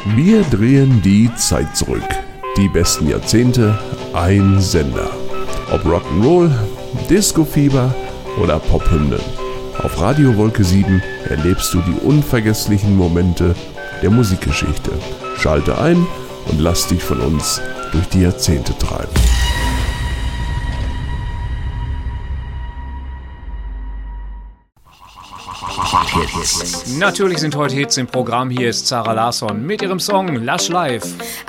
Wir drehen die Zeit zurück. Die besten Jahrzehnte, ein Sender. Ob Rock'n'Roll, Disco-Fieber oder Pophymnen. Auf Radio Wolke 7 erlebst du die unvergesslichen Momente der Musikgeschichte. Schalte ein und lass dich von uns durch die Jahrzehnte treiben. Natürlich sind heute Hits im Programm. Hier ist Zara Larsson mit ihrem Song Lush Life.